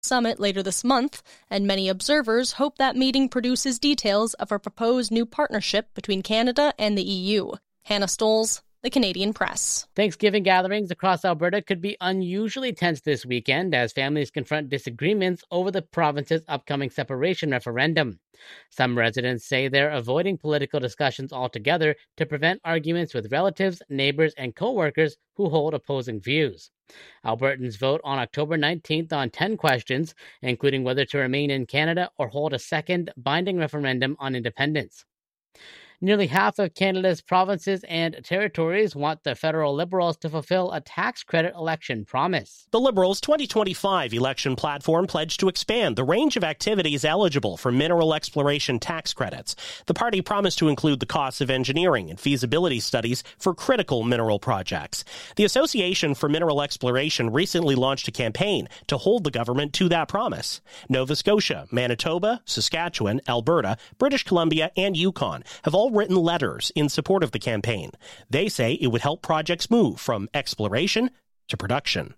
summit later this month, and many observers hope that meeting produces details of a proposed new partnership between Canada and the EU. Hannah Stoles, The Canadian Press. Thanksgiving gatherings across Alberta could be unusually tense this weekend as families confront disagreements over the province's upcoming separation referendum. Some residents say they're avoiding political discussions altogether to prevent arguments with relatives, neighbors, and co-workers who hold opposing views. Albertans vote on October 19th on 10 questions, including whether to remain in Canada or hold a second binding referendum on independence. Nearly half of Canada's provinces and territories want the federal Liberals to fulfill a tax credit election promise. The Liberals' 2025 election platform pledged to expand the range of activities eligible for mineral exploration tax credits. The party promised to include the costs of engineering and feasibility studies for critical mineral projects. The Association for Mineral Exploration recently launched a campaign to hold the government to that promise. Nova Scotia, Manitoba, Saskatchewan, Alberta, British Columbia, and Yukon have all written letters in support of the campaign. They say it would help projects move from exploration to production.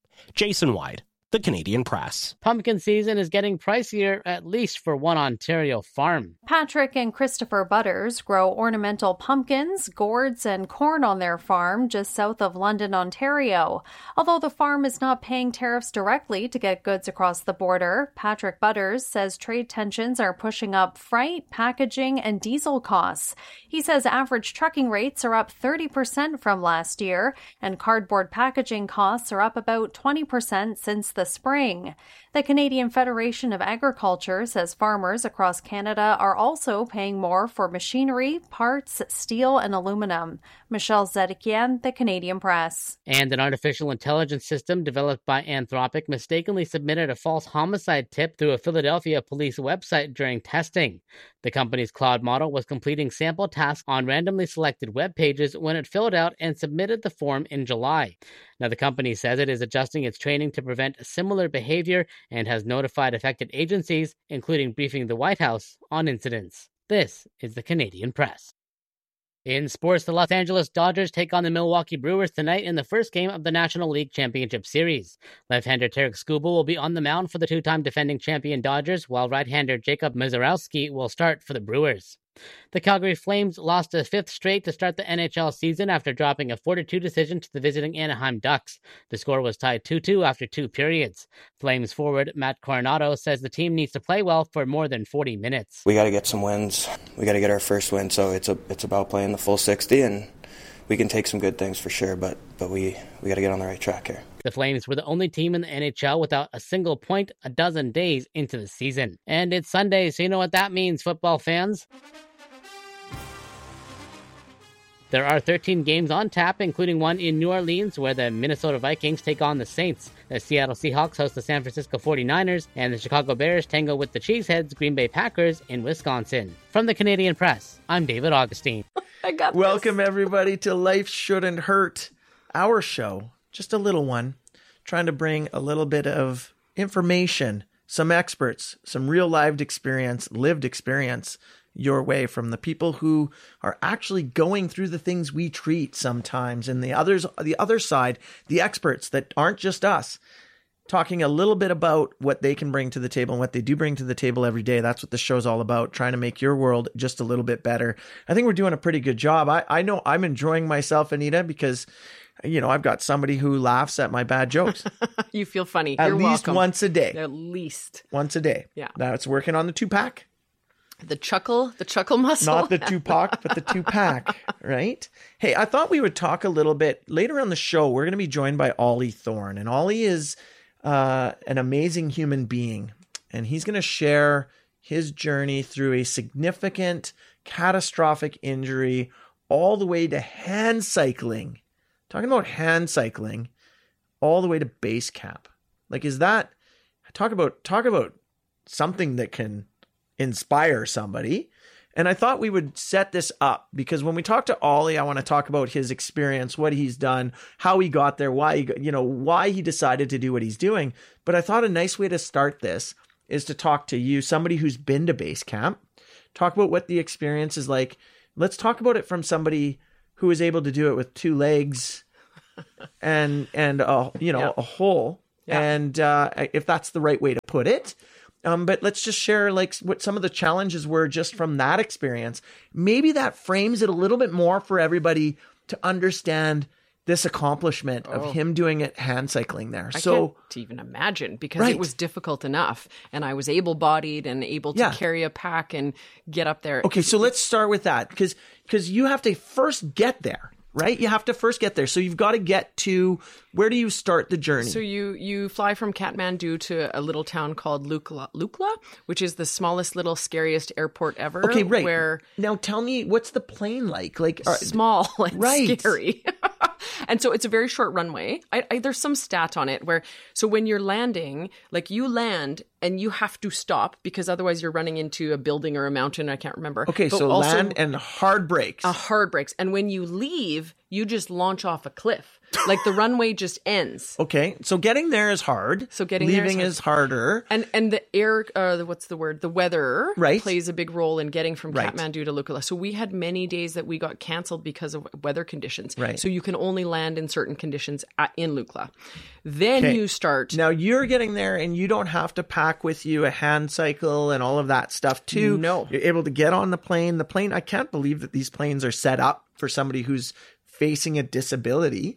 Jason Wyde, The Canadian Press. Pumpkin season is getting pricier, at least for one Ontario farm. Patrick and Christopher Butters grow ornamental pumpkins, gourds, and corn on their farm just south of London, Ontario. Although the farm is not paying tariffs directly to get goods across the border, Patrick Butters says trade tensions are pushing up freight, packaging, and diesel costs. He says average trucking rates are up 30% from last year, and cardboard packaging costs are up about 20% since the spring. The Canadian Federation of Agriculture says farmers across Canada are also paying more for machinery, parts, steel, and aluminum. Michelle Zedekian, The Canadian Press. And an artificial intelligence system developed by Anthropic mistakenly submitted a false homicide tip through a Philadelphia police website during testing. The company's cloud model was completing sample tasks on randomly selected web pages when it filled out and submitted the form in July. Now, the company says it is adjusting its training to prevent similar behavior and has notified affected agencies, including briefing the White House on incidents. This is The Canadian Press. In sports, the Los Angeles Dodgers take on the Milwaukee Brewers tonight in the first game of the National League Championship Series. Left-hander Tarek Skubal will be on the mound for the two-time defending champion Dodgers, while right-hander Jacob Misiorowski will start for the Brewers. The Calgary Flames lost a fifth straight to start the NHL season after dropping a 4-2 decision to the visiting Anaheim Ducks. The score was tied 2-2 after 2 periods. Flames forward Matt Coronado says the team needs to play well for more than 40 minutes. We got to get some wins. We got to get our first win, so it's about playing the full 60, and we can take some good things for sure, but we got to get on the right track here. The Flames were the only team in the NHL without a single point a dozen days into the season. And it's Sunday, so you know what that means, football fans. There are 13 games on tap, including one in New Orleans, where the Minnesota Vikings take on the Saints. The Seattle Seahawks host the San Francisco 49ers, and the Chicago Bears tango with the Cheeseheads Green Bay Packers in Wisconsin. From the Canadian Press, I'm David Augustine. Welcome, everybody, to Life Shouldn't Hurt, our show. Just a little one, trying to bring a little bit of information, some experts, some real lived experience your way from the people who are actually going through the things we treat sometimes, and the other side, the experts that aren't just us, talking a little bit about what they can bring to the table and what they do bring to the table every day. That's what the show's all about, trying to make your world just a little bit better. I think we're doing a pretty good job. I know I'm enjoying myself, Anita, because I've got somebody who laughs at my bad jokes. You feel funny. At You're least welcome. once a day. At least. Once a day. Yeah. Now it's working on the 2-pack. The chuckle muscle. Not the 2-pack, but the 2-pack, right? Hey, I thought we would talk a little bit later on the show. We're going to be joined by Ollie Thorne, and Ollie is an amazing human being, and he's going to share his journey through a significant, catastrophic injury all the way to hand cycling. Talking about hand cycling, all the way to base camp. Like, is that talk about something that can inspire somebody? And I thought we would set this up because when we talk to Ollie, I want to talk about his experience, what he's done, how he got there, why he decided to do what he's doing. But I thought a nice way to start this is to talk to you, somebody who's been to base camp, talk about what the experience is like. Let's talk about it from somebody who was able to do it with 2 legs and a hole And if that's the right way to put it. But let's just share like what some of the challenges were just from that experience. Maybe that frames it a little bit more for everybody to understand this accomplishment of him doing it hand cycling there. I can't even imagine, because it was difficult enough, and I was able-bodied and able to carry a pack and get up there. Okay, so let's start with that, because you have to first get there. Right? You have to first get there. So you've got to get to, where do you start the journey? So you fly from Kathmandu to a little town called Lukla, which is the smallest, little, scariest airport ever. Okay, right. Now tell me, what's the plane like? Like small and scary. And so it's a very short runway. There's some stat on it where, so when you're landing, like you land and you have to stop because otherwise you're running into a building or a mountain. I can't remember. Okay, but so also, land and hard brakes. Hard brakes. And when you leave, you just launch off a cliff. Like the runway just ends. Okay, so getting there is hard. So leaving is harder. And the air, what's the word? The weather plays a big role in getting from Kathmandu to Lukla. So we had many days that we got canceled because of weather conditions. Right. So you can only land in certain conditions in Lukla. Then you start. Now you're getting there and you don't have to pack with you a hand cycle and all of that stuff too. No. You're able to get on the plane. The plane, I can't believe that these planes are set up for somebody who's facing a disability.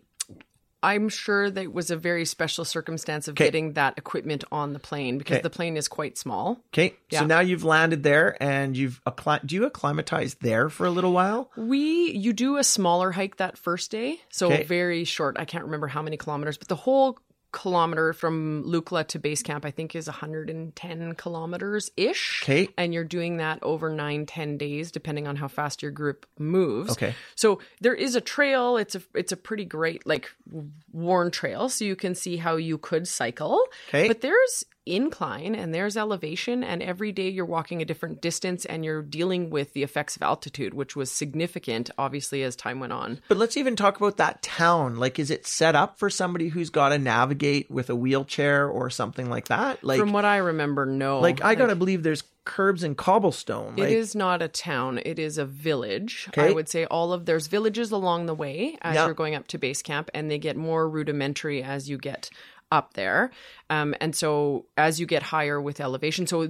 I'm sure that it was a very special circumstance of getting that equipment on the plane, because the plane is quite small. Okay. Yeah. So now you've landed there and do you acclimatize there for a little while? You do a smaller hike that first day. So very short. I can't remember how many kilometers, but the whole kilometer from Lukla to base camp, I think, is 110 kilometers ish. Okay. And you're doing that over 9-10 days, depending on how fast your group moves. Okay. So there is a trail. It's a pretty great, like, worn trail. So you can see how you could cycle. Okay. But there's incline and there's elevation, and every day you're walking a different distance and you're dealing with the effects of altitude, which was significant, obviously, as time went on. But let's even talk about that town. Like, is it set up for somebody who's got to navigate with a wheelchair or something like that? Like, from what I remember, no. Like, I gotta believe there's curbs and cobblestone. It is not a town. It is a village. Okay. I would say there's villages along the way as you're going up to base camp, and they get more rudimentary as you get up there. And so as you get higher with elevation, so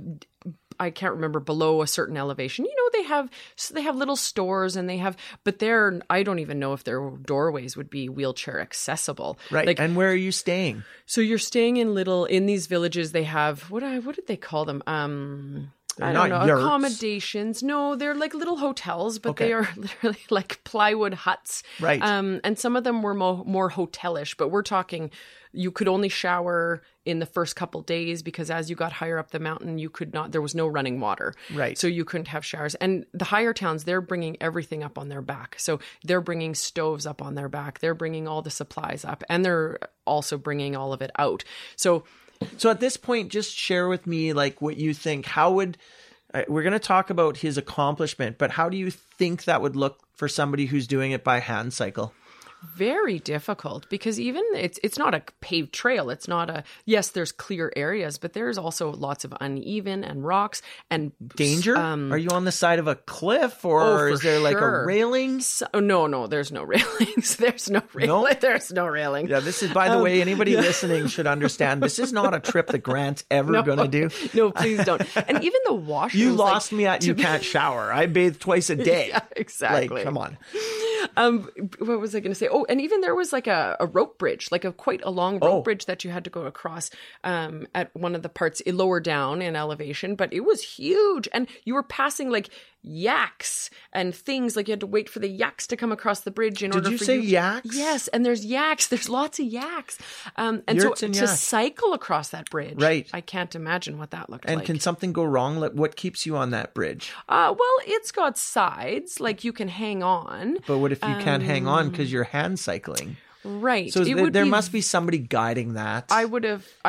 I can't remember, below a certain elevation, they have little stores, and but I don't even know if their doorways would be wheelchair accessible. Right. Like, and where are you staying? So you're staying in these villages. They have, what did they call them? I don't know. Yurts. Accommodations. No, they're like little hotels, but they are literally like plywood huts. Right. And some of them were more hotelish, but we're talking, you could only shower in the first couple days, because as you got higher up the mountain, there was no running water. Right. So you couldn't have showers. And the higher towns, they're bringing everything up on their back. So they're bringing stoves up on their back. They're bringing all the supplies up, and they're also bringing all of it out. So at this point, just share with me, like, what you think. We're going to talk about his accomplishment, but how do you think that would look for somebody who's doing it by hand cycle? Very difficult, because even it's not a paved trail. It's not yes, there's clear areas, but there's also lots of uneven and rocks and danger. Are you on the side of a cliff, or is there like a railing? No, there's no railings. There's no railing. No? There's no railing. Yeah, this is, by the way, anybody listening should understand, this is not a trip that Grant's ever going to do. No, please don't. And even the washrooms. You lost me at you can't shower. I bathe twice a day. Yeah, exactly. Like, come on. What was I going to say? Oh, and even there was like a rope bridge, like quite a long rope bridge that you had to go across at one of the parts lower down in elevation, but it was huge. And you were passing like yaks and things, like you had to wait for the yaks to come across the bridge in order for you. Did you say yaks? Yes, and there's yaks. There's lots of yaks. And Yurts so and to yaks. cycle across that bridge, right. I can't imagine what that looked like. And can something go wrong? Like, what keeps you on that bridge? Well, it's got sides, like you can hang on. But what if you can't hang on because you're hand cycling? Right. So there must be somebody guiding that. I don't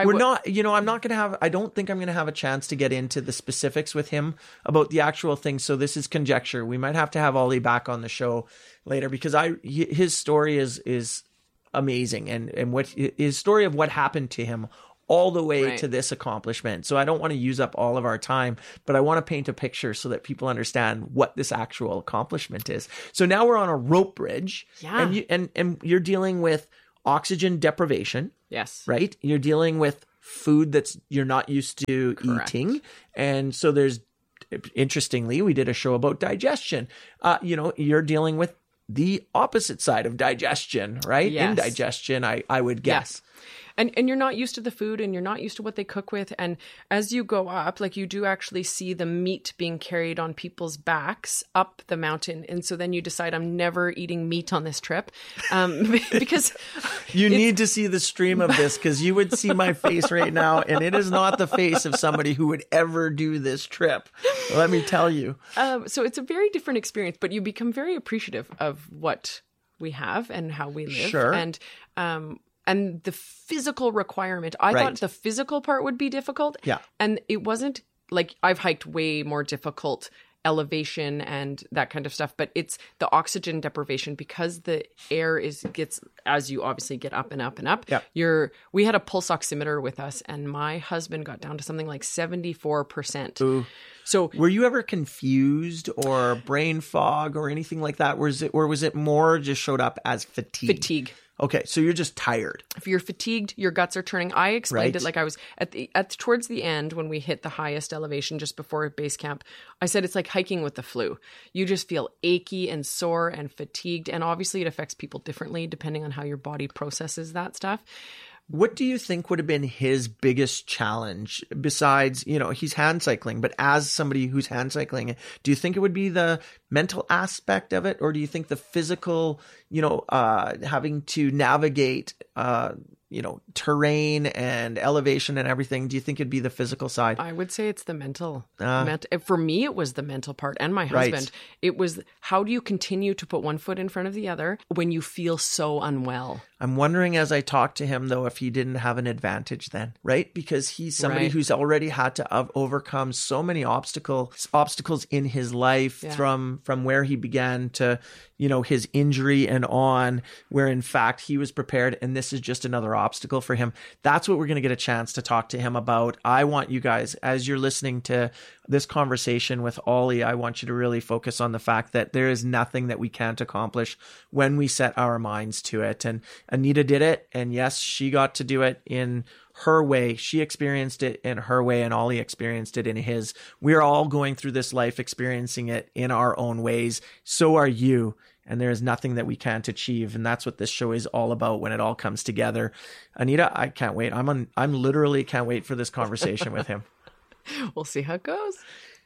think I'm going to have a chance to get into the specifics with him about the actual thing. So this is conjecture. We might have to have Ollie back on the show later, because his story is amazing, and what his story of what happened to him all the way to this accomplishment. So I don't want to use up all of our time, but I want to paint a picture so that people understand what this actual accomplishment is. So now we're on a rope bridge, and you're dealing with oxygen deprivation. Yes. Right? You're dealing with food that's you're not used to eating. And so there's, interestingly, we did a show about digestion. You're dealing with the opposite side of digestion, right? Yes. Indigestion, I would guess. Yeah. And you're not used to the food, and you're not used to what they cook with. And as you go up, like, you do actually see the meat being carried on people's backs up the mountain. And so then you decide, I'm never eating meat on this trip. Because you need to see the stream of this, because you would see my face right now. And it is not the face of somebody who would ever do this trip. Let me tell you. So it's a very different experience, but you become very appreciative of what we have and how we live. Sure. And the physical requirement, I thought the physical part would be difficult. Yeah. And it wasn't. Like, I've hiked way more difficult elevation and that kind of stuff, but it's the oxygen deprivation, because the air gets, as you obviously get up and up and up. Yeah. We had a pulse oximeter with us, and my husband got down to something like 74%. Ooh. So were you ever confused or brain fog or anything like that? Was it more just showed up as fatigue? Fatigue. Okay, so you're just tired. If you're fatigued, your guts are turning. I explained it like I was towards the end when we hit the highest elevation just before base camp. I said it's like hiking with the flu. You just feel achy and sore and fatigued, and obviously it affects people differently depending on how your body processes that stuff. What do you think would have been his biggest challenge besides, he's hand cycling, but as somebody who's hand cycling, do you think it would be the mental aspect of it, or do you think the physical, having to navigate, terrain and elevation and everything? Do you think it'd be the physical side? I would say it's the mental. For me, it was the mental part, and my husband. Right. It was, how do you continue to put one foot in front of the other when you feel so unwell? I'm wondering, as I talk to him, though, if he didn't have an advantage then, right? Because he's somebody who's already had to overcome so many obstacles in his life, from where he began to, his injury and on, where in fact he was prepared, and this is just another obstacle for him. That's what we're going to get a chance to talk to him about. I want you guys, as you're listening to this conversation with Ollie, I want you to really focus on the fact that there is nothing that we can't accomplish when we set our minds to it. And Anita did it. And yes, she got to do it in her way. She experienced it in her way, and Ollie experienced it in his. We're all going through this life experiencing it in our own ways. So are you. And there is nothing that we can't achieve. And that's what this show is all about when it all comes together. Anita, I can't wait. I'm literally can't wait for this conversation with him. We'll see how it goes.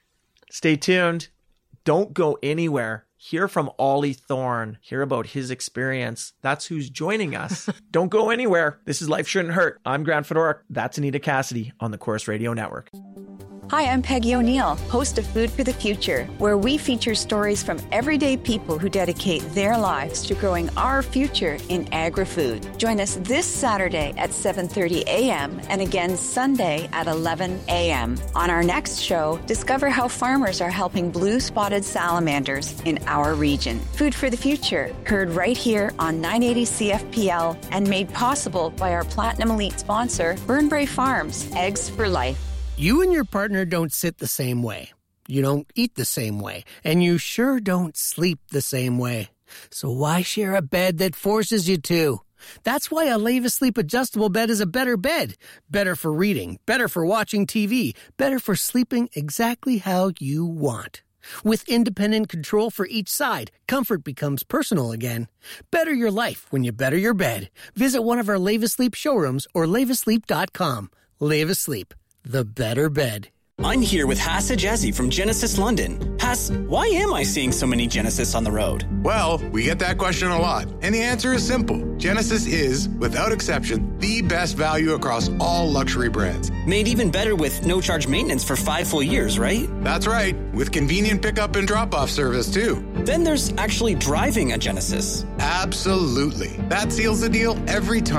Stay tuned. Don't go anywhere. Hear from Ollie Thorne. Hear about his experience. That's who's joining us. Don't go anywhere. This is Life Shouldn't Hurt. I'm Grant Fedoruk. That's Anita Cassidy on the Corus Radio Network. Hi, I'm Peggy O'Neill, host of Food for the Future, where we feature stories from everyday people who dedicate their lives to growing our future in agri-food. Join us this Saturday at 7:30 a.m. and again Sunday at 11 a.m. On our next show, discover how farmers are helping blue-spotted salamanders in our region. Food for the Future, heard right here on 980 CFPL and made possible by our Platinum Elite sponsor, Burnbrae Farms, Eggs for Life. You and your partner don't sit the same way. You don't eat the same way. And you sure don't sleep the same way. So why share a bed that forces you to? That's why a Leva Sleep adjustable bed is a better bed. Better for reading, better for watching TV, better for sleeping exactly how you want. With independent control for each side, comfort becomes personal again. Better your life when you better your bed. Visit one of our Leva Sleep showrooms or levasleep.com. Leva Sleep. The better bed. I'm here with Hass Ajazi from Genesis London. Hass, why am I seeing so many Genesis on the road? Well, we get that question a lot, and the answer is simple. Genesis is, without exception, the best value across all luxury brands. Made even better with no-charge maintenance for 5 full years, right? That's right, with convenient pickup and drop-off service, too. Then there's actually driving a Genesis. Absolutely. That seals the deal every time.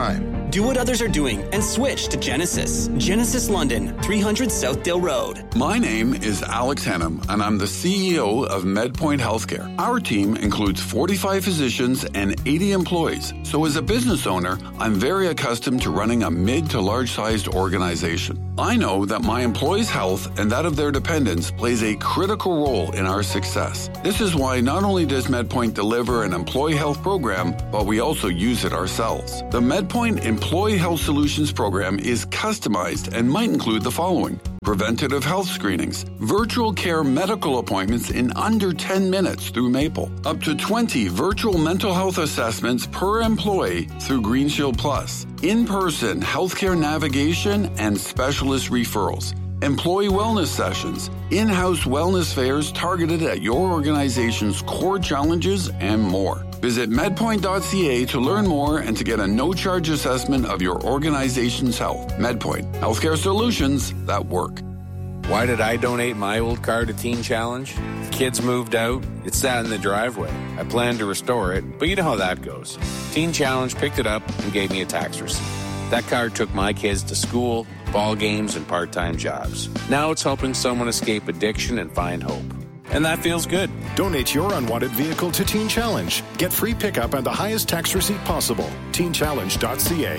Do what others are doing and switch to Genesis. Genesis London, 300 Southdale Road. My name is Alex Hennam, and I'm the CEO of MedPoint Healthcare. Our team includes 45 physicians and 80 employees. So as a business owner, I'm very accustomed to running a mid to large-sized organization. I know that my employees' health and that of their dependents plays a critical role in our success. This is why not only does MedPoint deliver an employee health program, but we also use it ourselves. The MedPoint Employee Health Solutions program is customized and might include the following: preventative health screenings, virtual care medical appointments in under 10 minutes through Maple, up to 20 virtual mental health assessments per employee through GreenShield Plus, in-person healthcare navigation and specialist referrals, employee wellness sessions, in-house wellness fairs targeted at your organization's core challenges, and more. Visit medpoint.ca to learn more and to get a no-charge assessment of your organization's health. MedPoint, healthcare solutions that work. Why did I donate my old car to Teen Challenge? The kids moved out. It sat in the driveway. I planned to restore it, but you know how that goes. Teen Challenge picked it up and gave me a tax receipt. That car took my kids to school, ball games, and part-time jobs. Now it's helping someone escape addiction and find hope. And that feels good. Donate your unwanted vehicle to Teen Challenge. Get free pickup and the highest tax receipt possible. TeenChallenge.ca.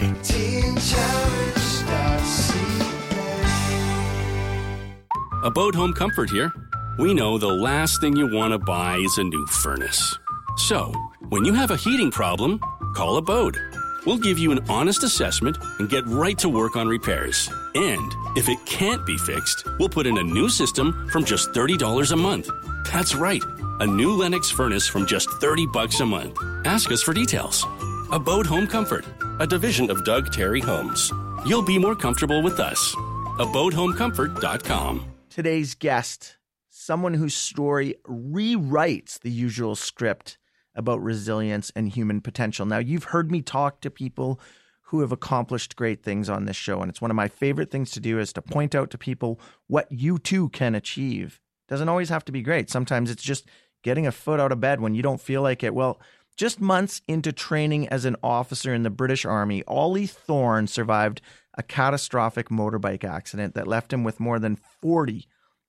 TeenChallenge.ca. Abode Home Comfort here. We know the last thing you want to buy is a new furnace. So, when you have a heating problem, call Abode. We'll give you an honest assessment and get right to work on repairs. And if it can't be fixed, we'll put in a new system from just $30 a month. That's right, a new Lennox furnace from just $30 a month. Ask us for details. Abode Home Comfort, a division of Doug Terry Homes. You'll be more comfortable with us. AbodeHomeComfort.com. Today's guest, someone whose story rewrites the usual script about resilience and human potential. Now, you've heard me talk to people who have accomplished great things on this show, and it's one of my favorite things to do is to point out to people what you too can achieve. It doesn't always have to be great. Sometimes it's just getting a foot out of bed when you don't feel like it. Well, just months into training as an officer in the British Army, Ollie Thorne survived a catastrophic motorbike accident that left him with more than 40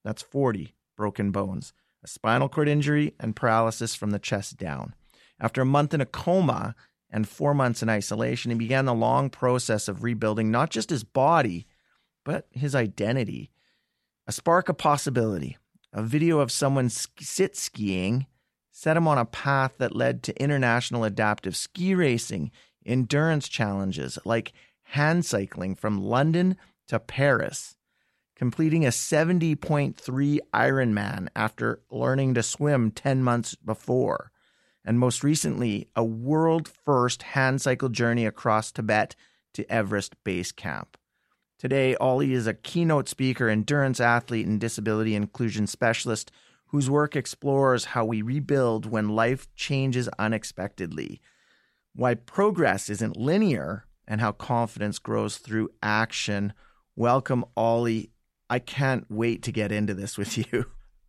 broken bones, a spinal cord injury, and paralysis from the chest down. After a month in a coma and 4 months in isolation, he began the long process of rebuilding not just his body, but his identity. A spark of possibility, a video of someone sit skiing, set him on a path that led to international adaptive ski racing, endurance challenges like hand cycling from London to Paris, completing a 70.3 Ironman after learning to swim 10 months before, and most recently, a world-first hand cycle journey across Tibet to Everest Base Camp. Today, Ollie is a keynote speaker, endurance athlete, and disability inclusion specialist whose work explores how we rebuild when life changes unexpectedly, why progress isn't linear, and how confidence grows through action. Welcome, Ollie. I can't wait to get into this with you.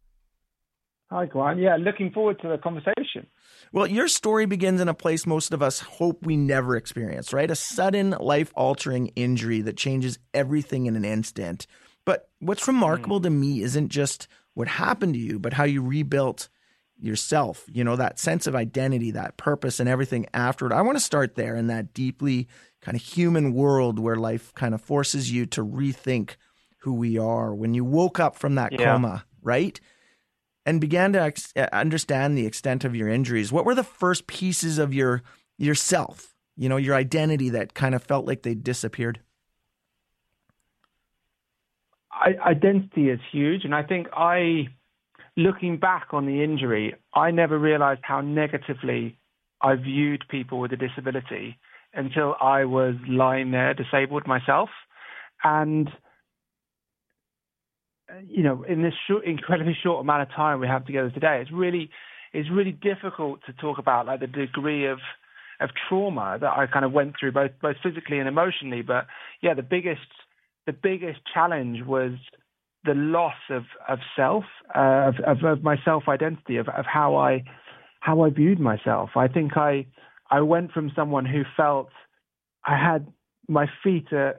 Hi, Grant. Yeah, looking forward to the conversation. Well, your story begins in a place most of us hope we never experience, right? A sudden, life-altering injury that changes everything in an instant. But what's remarkable to me isn't just what happened to you, but how you rebuilt yourself, you know, that sense of identity, that purpose and everything afterward. I want to start there in that deeply kind of human world where life kind of forces you to rethink who we are. When you woke up from that coma, right? And began to understand the extent of your injuries, what were the first pieces of yourself, you know, your identity that kind of felt like they disappeared? Identity is huge. And I think looking back on the injury, I never realized how negatively I viewed people with a disability until I was lying there disabled myself. And you know, in this incredibly short amount of time we have together today, it's really difficult to talk about like the degree of trauma that I kind of went through, both physically and emotionally. But yeah, the biggest challenge was the loss of self, of my self identity, of how I viewed myself. I think I went from someone who felt I had my feet had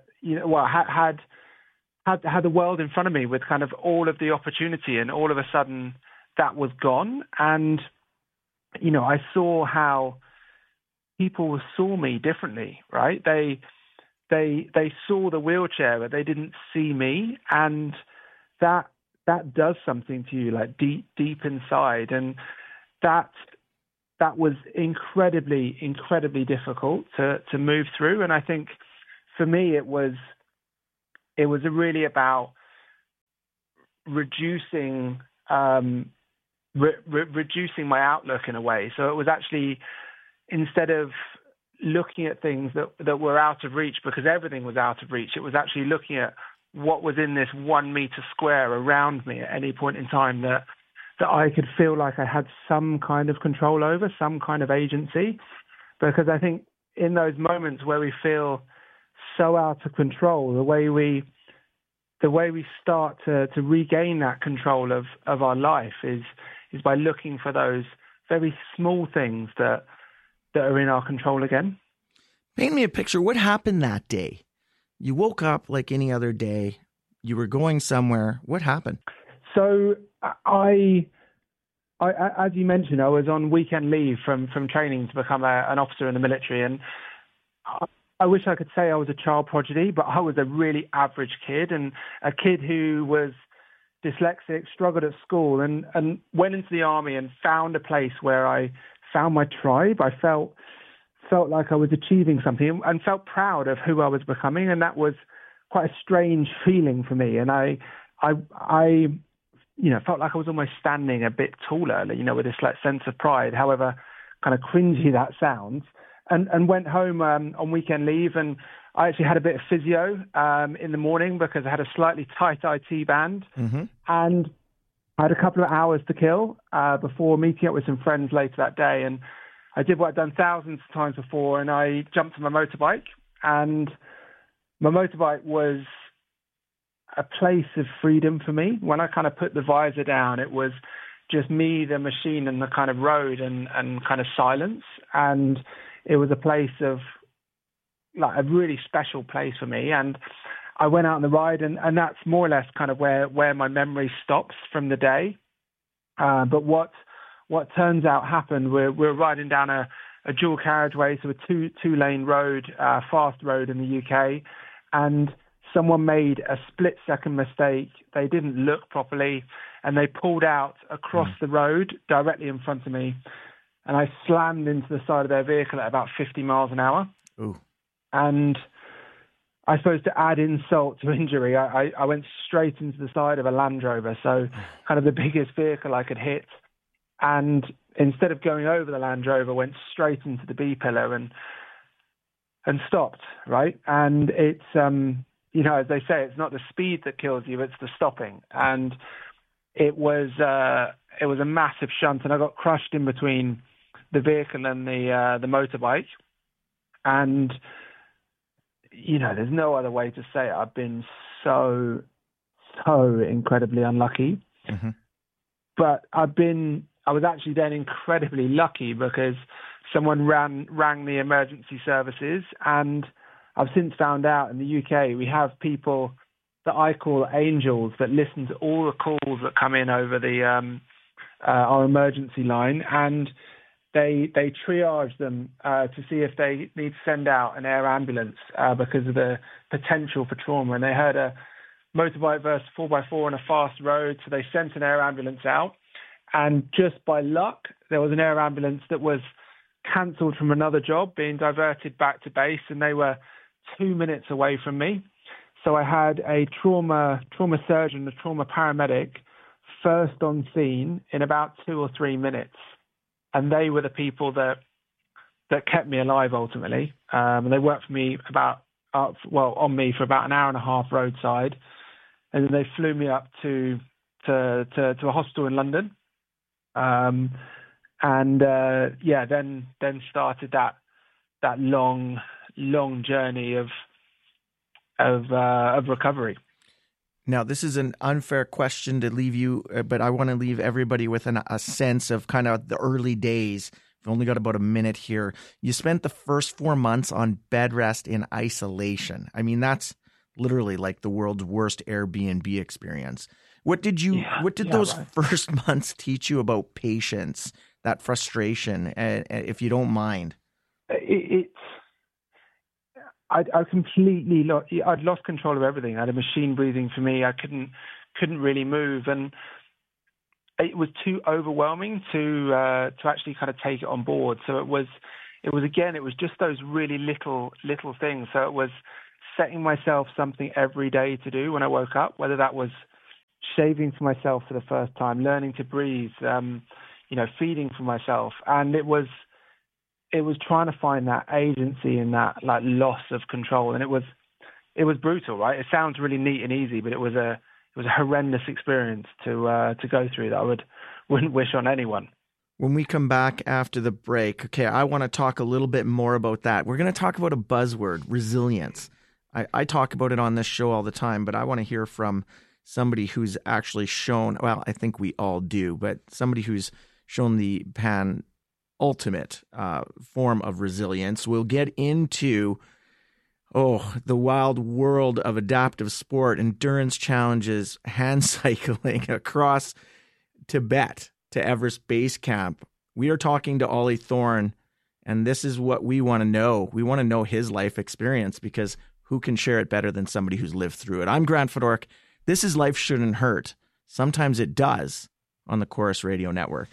the world in front of me with kind of all of the opportunity, and all of a sudden that was gone. And I saw how people saw me differently, right? They saw the wheelchair, but they didn't see me, and that does something to you, like deep inside, and that was incredibly difficult to move through. And I think for me it was really about reducing my outlook in a way. So it was actually, instead of looking at things that were out of reach, because everything was out of reach, it was actually looking at what was in this 1 meter square around me at any point in time that I could feel like I had some kind of control over, some kind of agency. Because I think in those moments where we feel so out of control, the way we start to regain that control of our life is by looking for those very small things that are in our control again. Paint me a picture. What happened that day? You woke up like any other day. You were going somewhere. What happened? So I as you mentioned, I was on weekend leave from training to become an officer in the military, and I wish I could say I was a child prodigy, but I was a really average kid, and a kid who was dyslexic, struggled at school, and went into the army and found a place where I found my tribe. I felt like I was achieving something and felt proud of who I was becoming, and that was quite a strange feeling for me. And I felt like I was almost standing a bit taller, with this like sense of pride, however kind of cringy that sounds. And went home on weekend leave, and I actually had a bit of physio in the morning because I had a slightly tight IT band, and I had a couple of hours to kill before meeting up with some friends later that day. And I did what I'd done thousands of times before, and I jumped on my motorbike. And my motorbike was a place of freedom for me. When I kind of put the visor down, it was just me, the machine, and the kind of road and kind of silence. And it was a place of, like, a really special place for me. And I went out on the ride, and that's more or less kind of where my memory stops from the day. But what turns out happened, we're riding down a dual carriageway, so a two-lane road, fast road in the UK, and someone made a split-second mistake. They didn't look properly, and they pulled out across the road directly in front of me, and I slammed into the side of their vehicle at about 50 miles an hour. Ooh. And I suppose to add insult to injury, I went straight into the side of a Land Rover, so kind of the biggest vehicle I could hit. And instead of going over the Land Rover, went straight into the B-pillar and stopped, right? And it's, as they say, it's not the speed that kills you, it's the stopping. And it was a massive shunt, and I got crushed in between the vehicle and the motorbike. And there's no other way to say it. I've been so incredibly unlucky. Mm-hmm. But I was actually then incredibly lucky because someone rang the emergency services, and I've since found out in the UK we have people that I call angels that listen to all the calls that come in over the our emergency line, and they triage them to see if they need to send out an air ambulance because of the potential for trauma. And they heard a motorbike versus 4x4 on a fast road, so they sent an air ambulance out. And just by luck, there was an air ambulance that was cancelled from another job, being diverted back to base, and they were 2 minutes away from me. So I had a trauma surgeon, a trauma paramedic, first on scene in about 2 or 3 minutes. And they were the people that kept me alive ultimately. And they worked for me on me for about an hour and a half roadside. And then they flew me up to a hospital in London. Then started that long journey of recovery. Now, this is an unfair question to leave you, but I want to leave everybody with a sense of kind of the early days We've only got about a minute here. You spent the first 4 months on bed rest in isolation. I mean, that's literally like the world's worst Airbnb experience. What did those first months teach you about patience, that frustration, if you don't mind? I'd lost control of everything. I had a machine breathing for me. I couldn't really move, and it was too overwhelming to actually kind of take it on board. So it was just those really little things. So it was setting myself something every day to do when I woke up, whether that was shaving for myself for the first time, learning to breathe, feeding for myself. And it was trying to find that agency and that like loss of control. And it was brutal, right? It sounds really neat and easy, but it was a horrendous experience to go through that I wouldn't wish on anyone. When we come back after the break, okay, I want to talk a little bit more about that. We're going to talk about a buzzword, resilience. I talk about it on this show all the time, but I want to hear from somebody who's actually shown, well, I think we all do, but somebody who's shown the ultimate form of resilience. We'll get into the wild world of adaptive sport, endurance challenges, hand cycling across Tibet to Everest Base Camp. We are talking to Ollie Thorne, and this is what we want to know. We want to know his life experience, because who can share it better than somebody who's lived through it? I'm Grant Fedork. This is Life Shouldn't Hurt. Sometimes it does, on the Chorus Radio Network.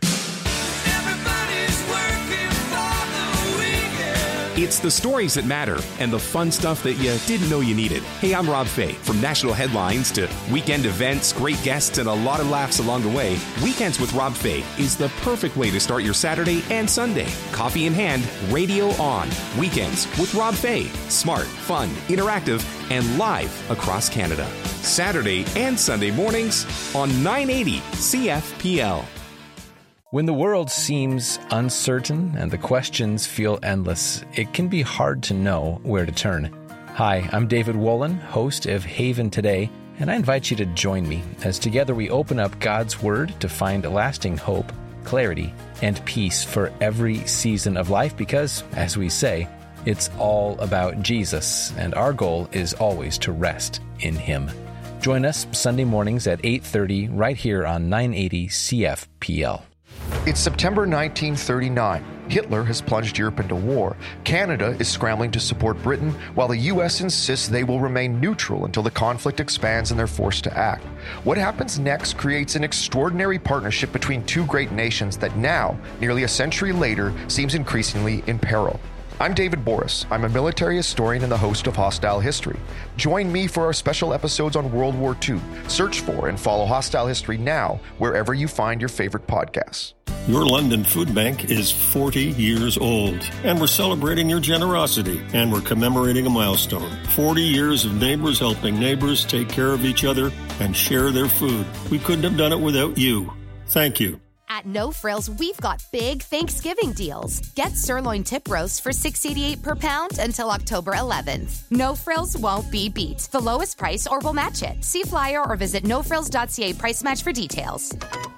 It's the stories that matter and the fun stuff that you didn't know you needed. Hey, I'm Rob Fay. From national headlines to weekend events, great guests, and a lot of laughs along the way, Weekends with Rob Fay is the perfect way to start your Saturday and Sunday. Coffee in hand, radio on. Weekends with Rob Fay. Smart, fun, interactive, and live across Canada. Saturday and Sunday mornings on 980 CFPL. When the world seems uncertain and the questions feel endless, it can be hard to know where to turn. Hi, I'm David Wolin, host of Haven Today, and I invite you to join me as together we open up God's Word to find lasting hope, clarity, and peace for every season of life because, as we say, it's all about Jesus, and our goal is always to rest in Him. Join us Sunday mornings at 8:30 right here on 980 CFPL. It's September 1939. Hitler has plunged Europe into war. Canada is scrambling to support Britain, while the U.S. insists they will remain neutral until the conflict expands and they're forced to act. What happens next creates an extraordinary partnership between two great nations that now, nearly a century later, seems increasingly in peril. I'm David Boris. I'm a military historian and the host of Hostile History. Join me for our special episodes on World War II. Search for and follow Hostile History now, wherever you find your favorite podcasts. Your London Food Bank is 40 years old, and we're celebrating your generosity, and we're commemorating a milestone. 40 years of neighbors helping neighbors take care of each other and share their food. We couldn't have done it without you. Thank you. At No Frills, we've got big Thanksgiving deals. Get sirloin tip roast for $6.88 per pound until October 11th. No Frills won't be beat. The lowest price or we'll match it. See flyer or visit nofrills.ca price match for details.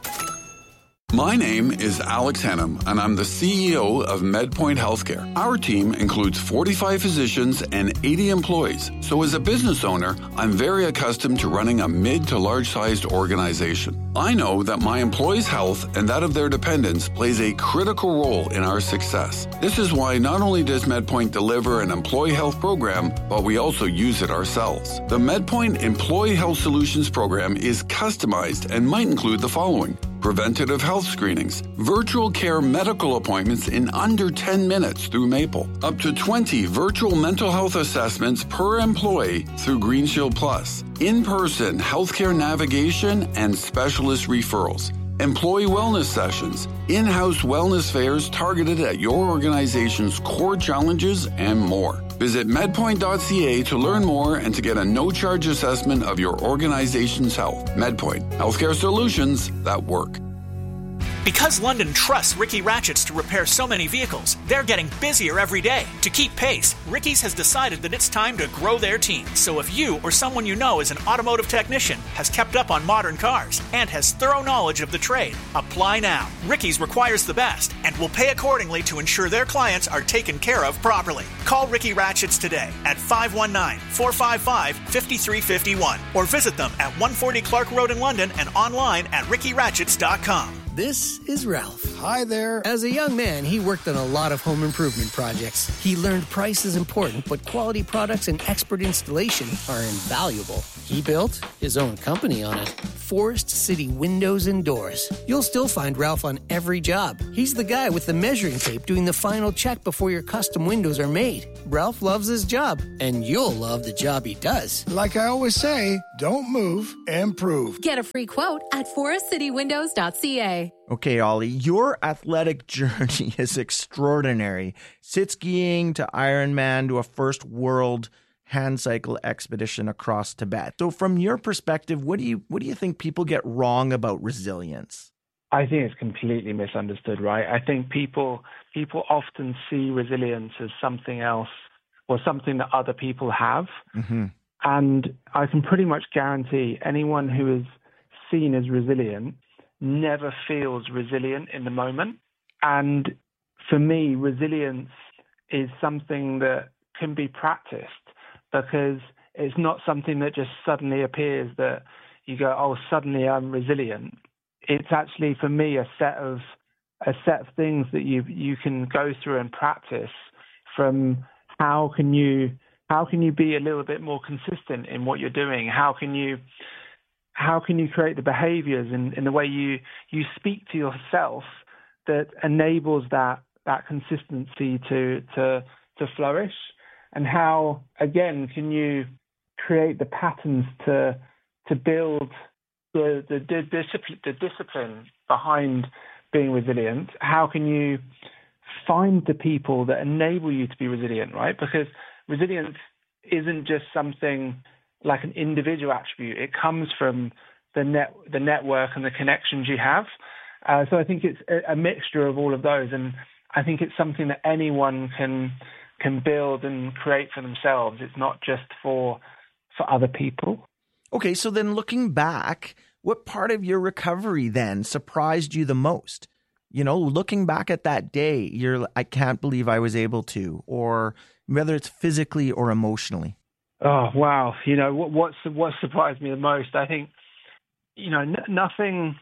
My name is Alex Hannum, and I'm the CEO of MedPoint Healthcare. Our team includes 45 physicians and 80 employees. So as a business owner, I'm very accustomed to running a mid to large-sized organization. I know that my employees' health and that of their dependents plays a critical role in our success. This is why not only does MedPoint deliver an employee health program, but we also use it ourselves. The MedPoint Employee Health Solutions program is customized and might include the following: preventative health screenings, virtual care medical appointments in under 10 minutes through Maple, up to 20 virtual mental health assessments per employee through GreenShield Plus, in-person healthcare navigation and specialist referrals, employee wellness sessions, in-house wellness fairs targeted at your organization's core challenges, and more. Visit medpoint.ca to learn more and to get a no-charge assessment of your organization's health. MedPoint, healthcare solutions that work. Because London trusts Ricky Ratchets to repair so many vehicles, they're getting busier every day. To keep pace, Ricky's has decided that it's time to grow their team. So if you or someone you know is an automotive technician, has kept up on modern cars, and has thorough knowledge of the trade, apply now. Ricky's requires the best and will pay accordingly to ensure their clients are taken care of properly. Call Ricky Ratchets today at 519-455-5351 or visit them at 140 Clark Road in London and online at rickyratchets.com. This is Ralph. Hi there. As a young man, he worked on a lot of home improvement projects. He learned price is important, but quality products and expert installation are invaluable. He built his own company on it. Forest City Windows and Doors. You'll still find Ralph on every job. He's the guy with the measuring tape doing the final check before your custom windows are made. Ralph loves his job, and you'll love the job he does. Like I always say, don't move, improve. Get a free quote at forestcitywindows.ca. Okay, Ollie, your athletic journey is extraordinary. Sit skiing to Ironman to a first world hand cycle expedition across Tibet. So from your perspective, what do you think people get wrong about resilience? I think it's completely misunderstood, right? I think people often see resilience as something else or something that other people have. Mm-hmm. And I can pretty much guarantee anyone who is seen as resilient never feels resilient in the moment. And for me, resilience is something that can be practiced, because it's not something that just suddenly appears that you go, oh, suddenly I'm resilient. It's actually, for me, a set of things that you can go through and practice. From how can you be a little bit more consistent in what you're doing? How can you create the behaviors in the way you speak to yourself that enables that consistency to flourish? And how, again, can you create the patterns to build the discipline behind being resilient? How can you find the people that enable you to be resilient, right? Because resilience isn't just something like an individual attribute. It comes from the network and the connections you have. So I think it's a mixture of all of those. And I think it's something that anyone can build and create for themselves. It's not just for other people. Okay, so then looking back, what part of your recovery then surprised you the most? You know, looking back at that day, I can't believe I was able to, or whether it's physically or emotionally. Oh, wow. You know, what surprised me the most, I think, you know, nothing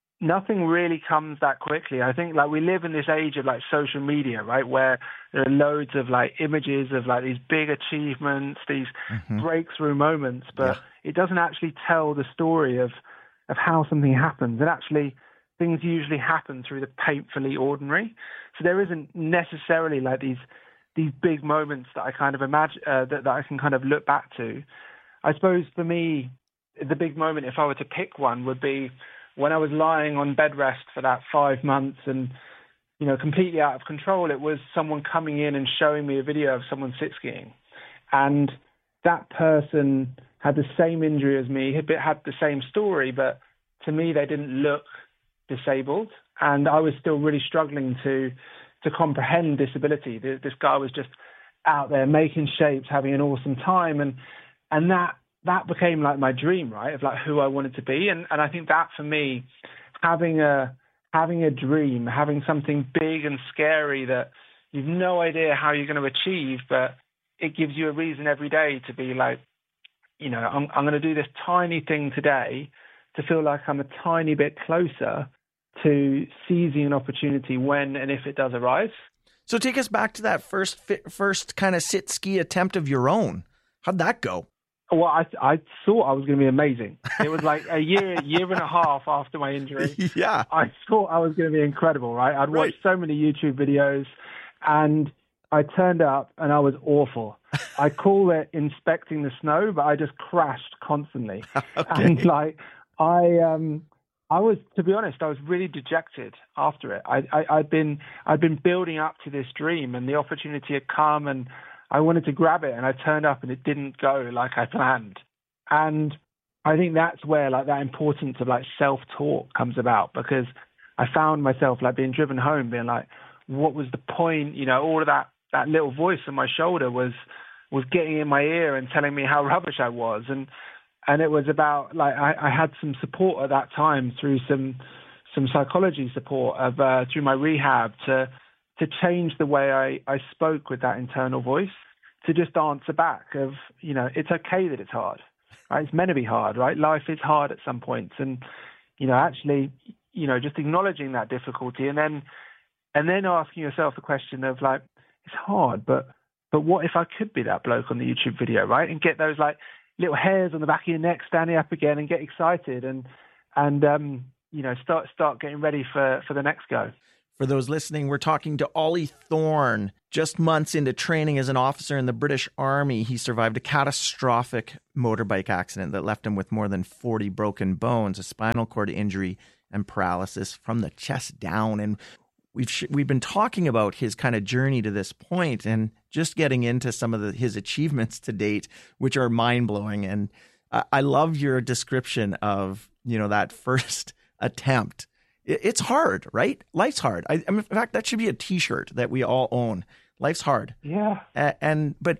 really comes that quickly. I think, like, we live in this age of, like, social media, right, where there are loads of, like, images of, like, these big achievements, these breakthrough moments, but it doesn't actually tell the story of how something happens. And actually, things usually happen through the painfully ordinary. So there isn't necessarily, like, these big moments that I kind of imagine that I can kind of look back to. I suppose for me, the big moment, if I were to pick one, would be when I was lying on bed rest for that 5 months and, you know, completely out of control. It was someone coming in and showing me a video of someone sit skiing. And that person had the same injury as me, had the same story, but to me, they didn't look disabled. And I was still really struggling to comprehend disability. This guy was just out there making shapes, having an awesome time. And that became like my dream, right, of like who I wanted to be. And I think that for me, having a dream, having something big and scary that you've no idea how you're going to achieve, but it gives you a reason every day to be like, you know, I'm going to do this tiny thing today to feel like I'm a tiny bit closer to seizing an opportunity when and if it does arise. So take us back to that first kind of sit ski attempt of your own. How'd that go? Well, I thought I was going to be amazing. It was like a year and a half after my injury. Yeah. I thought I was going to be incredible, right? I'd watched so many YouTube videos, and I turned up and I was awful. I call it inspecting the snow, but I just crashed constantly. Okay. And like, I was, to be honest, I was really dejected after it. I'd been building up to this dream, and the opportunity had come, and I wanted to grab it, and I turned up and it didn't go like I planned. And I think that's where like that importance of like self-talk comes about, because I found myself like being driven home, being like, what was the point? You know, all of that little voice on my shoulder was getting in my ear and telling me how rubbish I was. And it was about, like, I had some support at that time through some psychology support through my rehab to change the way I spoke with that internal voice, to just answer back of, you know, it's okay that it's hard, right? It's meant to be hard, right? Life is hard at some points. And, you know, actually, you know, just acknowledging that difficulty and then asking yourself the question of, like, it's hard, but what if I could be that bloke on the YouTube video, right? And get those, like, little hairs on the back of your neck standing up again and get excited and you know, start getting ready for the next go. For those listening, we're talking to Ollie Thorne. Just months into training as an officer in the British Army, he survived a catastrophic motorbike accident that left him with more than 40 broken bones, a spinal cord injury, and paralysis from the chest down. And we've been talking about his kind of journey to this point and just getting into some of his achievements to date, which are mind-blowing. And I love your description of, you know, that first attempt. It's hard, right? Life's hard. I mean, in fact, that should be a T-shirt that we all own. Life's hard. Yeah. But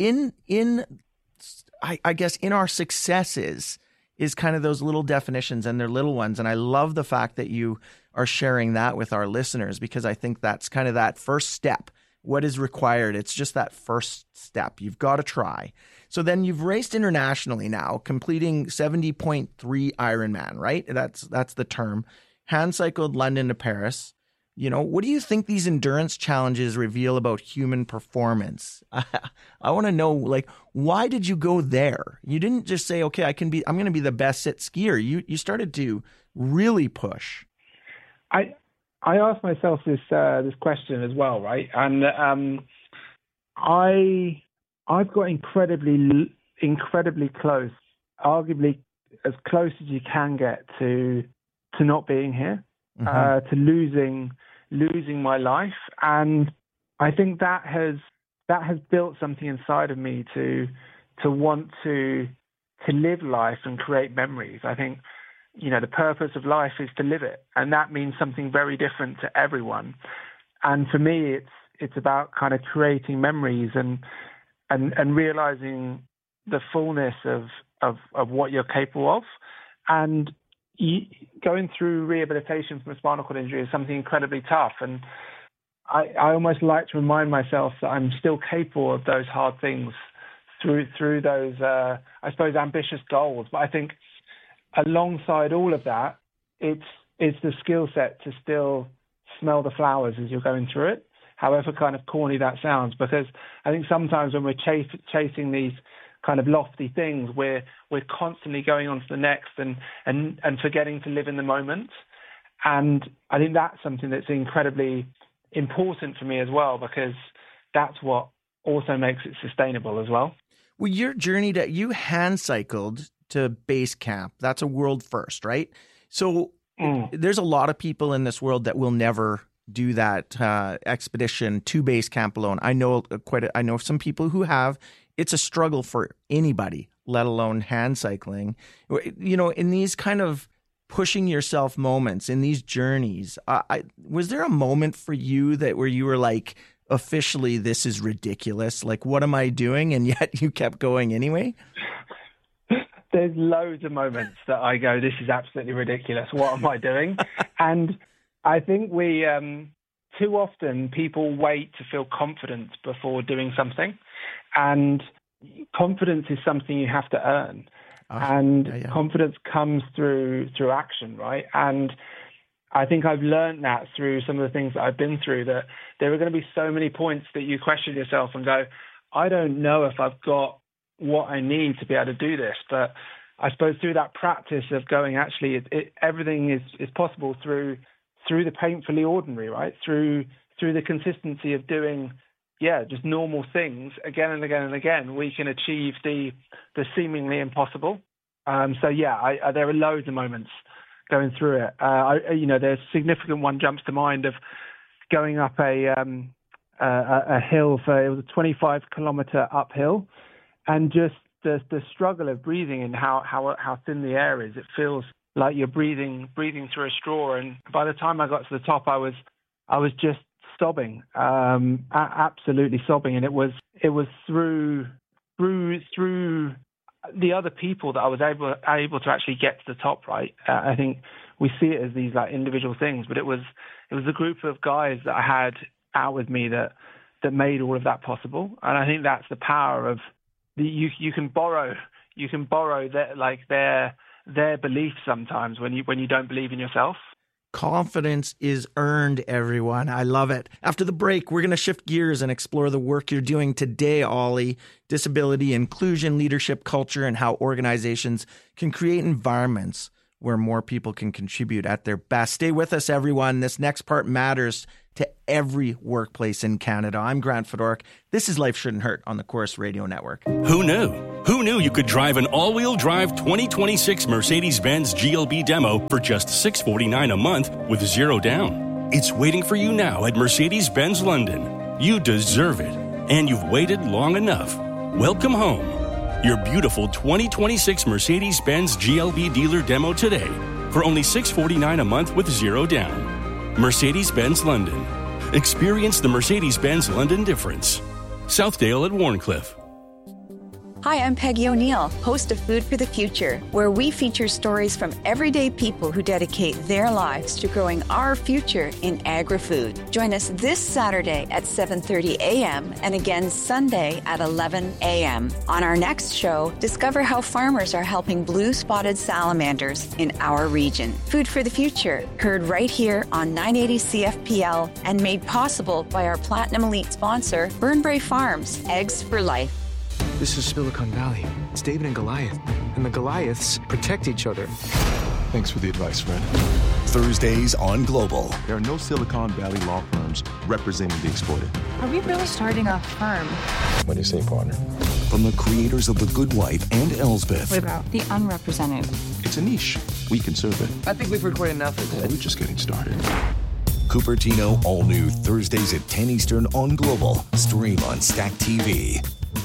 I guess in our successes is kind of those little definitions, and they're little ones. And I love the fact that you are sharing that with our listeners, because I think that's kind of that first step. What is required? It's just that first step. You've got to try. So then you've raced internationally now, completing 70.3 Ironman, right? That's the term. Hand cycled London to Paris. You know, what do you think these endurance challenges reveal about human performance? I want to know, like, why did you go there? You didn't just say, okay, I'm going to be the best at skier. You started to really push. I asked myself this question as well, right? And I've got incredibly close, arguably as close as you can get to not being here, to losing my life. And I think that has built something inside of me to want to live life and create memories. I think, you know, the purpose of life is to live it, and that means something very different to everyone. And for me, it's about kind of creating memories and realizing the fullness of what you're capable of. And going through rehabilitation from a spinal cord injury is something incredibly tough. And I almost like to remind myself that I'm still capable of those hard things through those, I suppose, ambitious goals. But I think alongside all of that, it's the skill set to still smell the flowers as you're going through it, however kind of corny that sounds. Because I think sometimes when we're chasing these kind of lofty things, we're constantly going on to the next and forgetting to live in the moment. And I think that's something that's incredibly important for me as well, because that's what also makes it sustainable as well. Well, your journey you hand cycled to base camp. That's a world first, right? So there's a lot of people in this world that will never do that expedition to base camp alone. I know some people who have. It's a struggle for anybody, let alone hand cycling. You know, in these kind of pushing yourself moments, in these journeys, was there a moment for you where you were like, officially, this is ridiculous? Like, what am I doing? And yet you kept going anyway? There's loads of moments that I go, this is absolutely ridiculous. What am I doing? And I think we, too often, people wait to feel confident before doing something. And confidence is something you have to earn. Confidence comes through action, right? And I think I've learned that through some of the things that I've been through, that there are going to be so many points that you question yourself and go, I don't know if I've got what I need to be able to do this. But I suppose through that practice of going, actually, everything is possible through the painfully ordinary, right? Through the consistency of doing, just normal things again and again and again, we can achieve the seemingly impossible. There are loads of moments going through it. There's a significant one jumps to mind of going up a hill it was a 25-kilometer uphill, and just the struggle of breathing and how thin the air is. It feels like you're breathing through a straw. And by the time I got to the top, I was just sobbing, absolutely sobbing. And it was through the other people that I was able to actually get to the top. Right, I think we see it as these like individual things, but it was a group of guys that I had out with me that made all of that possible. And I think that's the power of you can borrow their beliefs sometimes when you don't believe in yourself. Confidence is earned, everyone. I love it. After the break, we're going to shift gears and explore the work you're doing today, Ollie. Disability, inclusion, leadership, culture, and how organizations can create environments where more people can contribute at their best. Stay with us, everyone. This next part matters to every workplace in Canada. I'm Grant Fedoruk. This is Life Shouldn't Hurt on the Corus Radio Network. Who knew? Who knew you could drive an all-wheel drive 2026 Mercedes-Benz GLB demo for just $649 a month with zero down? It's waiting for you now at Mercedes-Benz London. You deserve it, and you've waited long enough. Welcome home. Your beautiful 2026 Mercedes-Benz GLB dealer demo today for only $649 a month with zero down. Mercedes-Benz London. Experience the Mercedes-Benz London difference. Southdale at Warncliffe. Hi, I'm Peggy O'Neill, host of Food for the Future, where we feature stories from everyday people who dedicate their lives to growing our future in agri-food. Join us this Saturday at 7:30 a.m. and again Sunday at 11 a.m. On our next show, discover how farmers are helping blue-spotted salamanders in our region. Food for the Future, heard right here on 980 CFPL and made possible by our Platinum Elite sponsor, Burnbrae Farms, Eggs for Life. This is Silicon Valley. It's David and Goliath. And the Goliaths protect each other. Thanks for the advice, Fred. Thursdays on Global. There are no Silicon Valley law firms representing the exploited. Are we really starting a firm? What do you say, partner? From the creators of The Good Wife and Elsbeth. What about the unrepresented? It's a niche. We can serve it. I think we've recorded enough of this. We're just getting started. Cupertino, all new Thursdays at 10 Eastern on Global. Stream on Stack TV.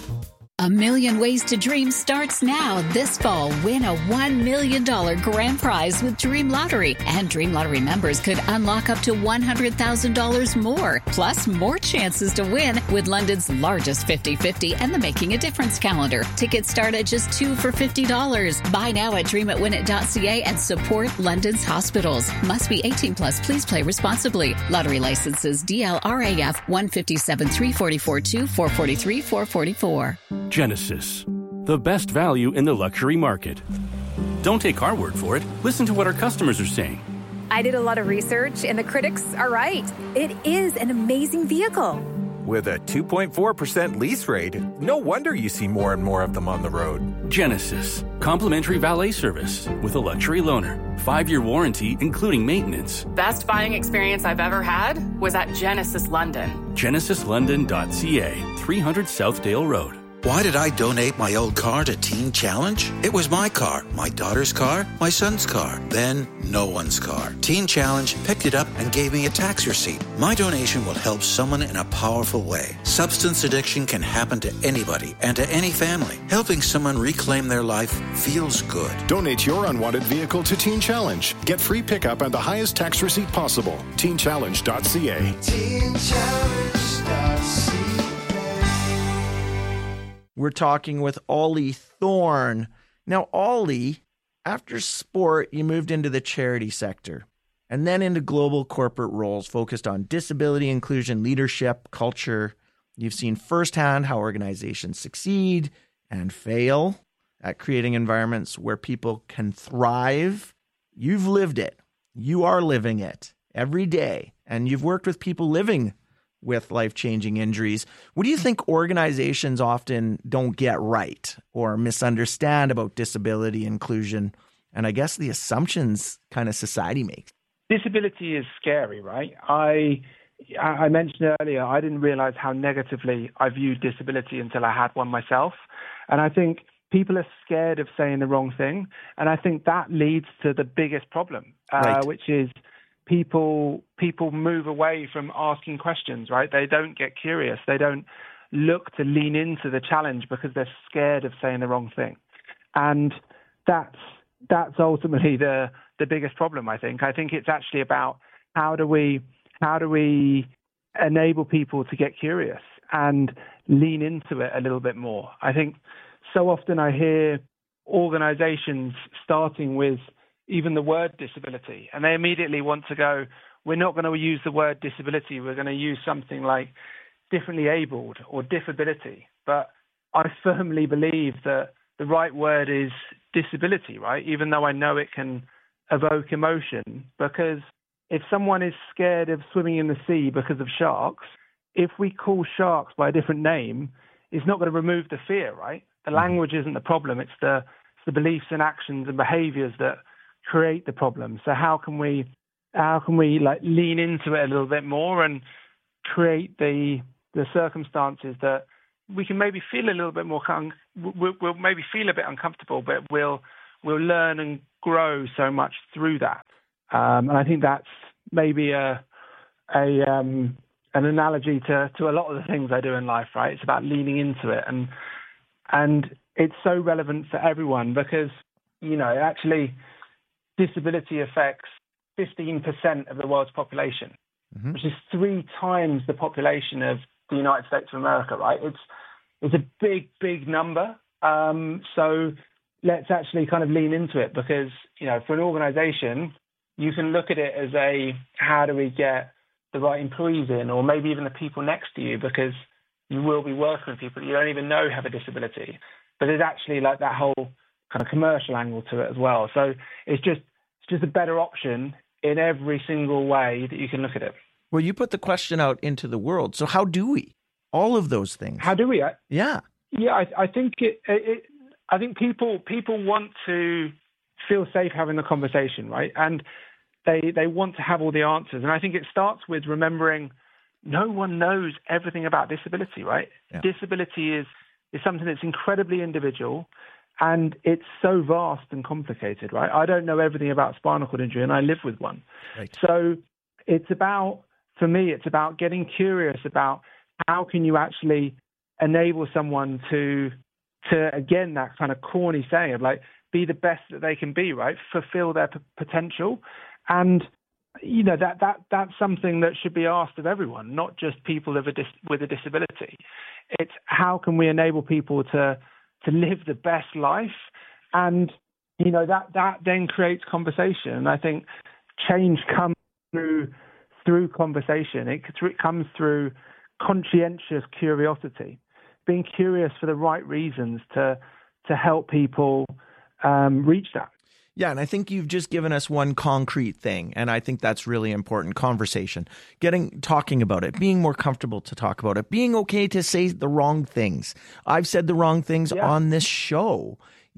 A Million Ways to Dream starts now. This fall, win a $1 million grand prize with Dream Lottery. And Dream Lottery members could unlock up to $100,000 more. Plus, more chances to win with London's largest 50/50 and the Making a Difference calendar. Tickets start at just $2 for $50. Buy now at dreamatwinit.ca and support London's hospitals. Must be 18 plus. Please play responsibly. Lottery licenses DLRAF 157 344 2 443 444. Genesis, the best value in the luxury market. Don't take our word for it. Listen to what our customers are saying. I did a lot of research, and the critics are right. It is an amazing vehicle. With a 2.4% lease rate, no wonder you see more and more of them on the road. Genesis, complimentary valet service with a luxury loaner. 5-year warranty, including maintenance. Best buying experience I've ever had was at Genesis London. GenesisLondon.ca, 300 Southdale Road. Why did I donate my old car to Teen Challenge? It was my car, my daughter's car, my son's car, then no one's car. Teen Challenge picked it up and gave me a tax receipt. My donation will help someone in a powerful way. Substance addiction can happen to anybody and to any family. Helping someone reclaim their life feels good. Donate your unwanted vehicle to Teen Challenge. Get free pickup and the highest tax receipt possible. TeenChallenge.ca. TeenChallenge.ca. We're talking with Ollie Thorne. Now, Ollie, after sport, you moved into the charity sector and then into global corporate roles focused on disability, inclusion, leadership, culture. You've seen firsthand how organizations succeed and fail at creating environments where people can thrive. You've lived it. You are living it every day. And you've worked with people living with life-changing injuries. What do you think organizations often don't get right or misunderstand about disability inclusion, and I guess the assumptions kind of society makes? Disability is scary, right? I mentioned earlier, I didn't realize how negatively I viewed disability until I had one myself. And I think people are scared of saying the wrong thing. And I think that leads to the biggest problem, right, which is people move away from asking questions, right? They don't get curious. They don't look to lean into the challenge because they're scared of saying the wrong thing. And that's ultimately the the biggest problem. I think it's actually about how do we enable people to get curious and lean into it a little bit more. I think so often I hear organizations starting with even the word disability, and they immediately want to go, we're not going to use the word disability, we're going to use something like differently abled or diffability. But I firmly believe that the right word is disability, right? Even though I know it can evoke emotion, because if someone is scared of swimming in the sea because of sharks, if we call sharks by a different name, it's not going to remove the fear, right? The language isn't the problem. It's the beliefs and actions and behaviors that create the problem. So how can we like lean into it a little bit more and create the circumstances that we can maybe feel a little bit more, we'll maybe feel a bit uncomfortable, but we'll learn and grow so much through that. And I think that's maybe an analogy to a lot of the things I do in life, right? It's about leaning into it. And it's so relevant for everyone because, actually disability affects 15% of the world's population, which is 3 times the population of the United States of America, right? It's a big, big number. So let's actually kind of lean into it because, for an organization, you can look at it as how do we get the right employees in, or maybe even the people next to you, because you will be working with people that you don't even know have a disability. But there's actually like that whole kind of commercial angle to it as well. So it's just a better option in every single way that you can look at it. Well, you put the question out into the world. So how do we? All of those things. How do we? Yeah. Yeah, I think I think people want to feel safe having the conversation, right? And they want to have all the answers. And I think it starts with remembering no one knows everything about disability, right? Yeah. Disability is something that's incredibly individual, and it's so vast and complicated, right? I don't know everything about spinal cord injury, and I live with one. Right. So for me, it's about getting curious about how can you actually enable someone to again, that kind of corny saying of like, be the best that they can be, right? Fulfill their potential. And, that's something that should be asked of everyone, not just people with a disability. It's how can we enable people to live the best life? And, that then creates conversation. And I think change comes through conversation. It comes through conscientious curiosity, being curious for the right reasons to help people reach that. Yeah, and I think you've just given us one concrete thing, and I think that's really important. Conversation, talking about it, being more comfortable to talk about it, being okay to say the wrong things. I've said the wrong things on this show.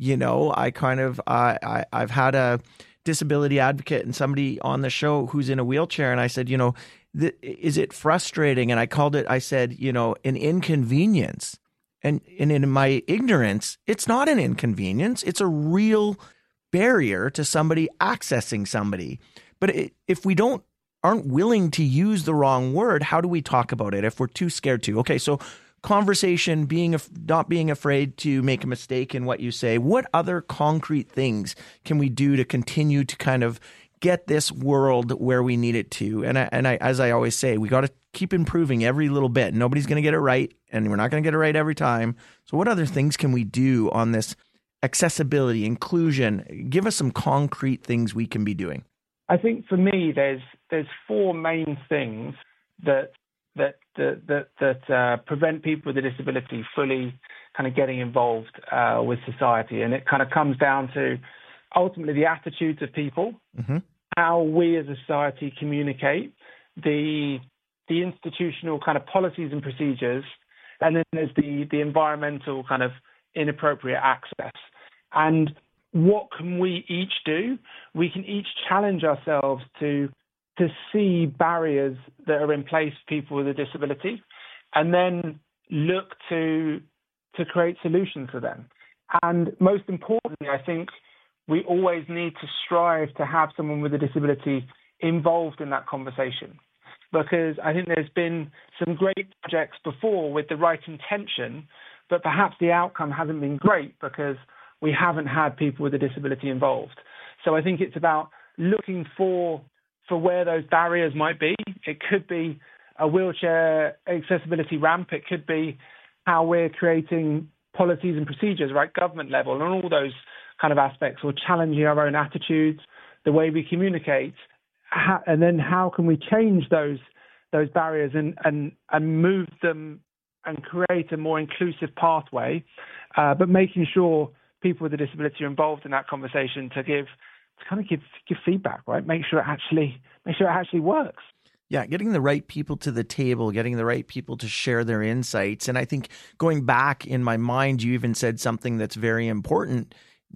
I've had a disability advocate and somebody on the show who's in a wheelchair, and I said, is it frustrating? And I said, an inconvenience. And in my ignorance, it's not an inconvenience. It's a real barrier to somebody accessing somebody. But if we aren't willing to use the wrong word, how do we talk about it if we're too scared to? Okay, so conversation, not being afraid to make a mistake in what you say. What other concrete things can we do to continue to kind of get this world where we need it to? And I as I always say, we got to keep improving every little bit. Nobody's going to get it right, and we're not going to get it right every time. So what other things can we do on this accessibility, inclusion? Give us some concrete things we can be doing. I think for me, there's 4 main things that prevent people with a disability fully kind of getting involved with society, and it kind of comes down to ultimately the attitudes of people, how we as a society communicate, the institutional kind of policies and procedures, and then there's the environmental kind of inappropriate access. And what can we each do? We can each challenge ourselves to see barriers that are in place for people with a disability, and then look to create solutions for them. And most importantly, I think we always need to strive to have someone with a disability involved in that conversation, because I think there's been some great projects before with the right intention, but perhaps the outcome hasn't been great because we haven't had people with a disability involved. So I think it's about looking for where those barriers might be. It could be a wheelchair accessibility ramp. It could be how we're creating policies and procedures, right, government level, and all those kind of aspects, or challenging our own attitudes, the way we communicate, and then how can we change those barriers and move them and create a more inclusive pathway, but making sure people with a disability are involved in that conversation to give feedback, right? Make sure it actually works. Yeah, getting the right people to the table, getting the right people to share their insights. And I think going back in my mind, you even said something that's very important.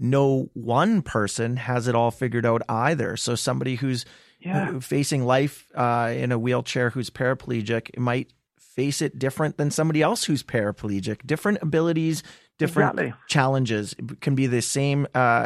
No one person has it all figured out either. So somebody who's facing life in a wheelchair who's paraplegic might face it different than somebody else who's paraplegic. Different abilities, different challenges. It can be the same,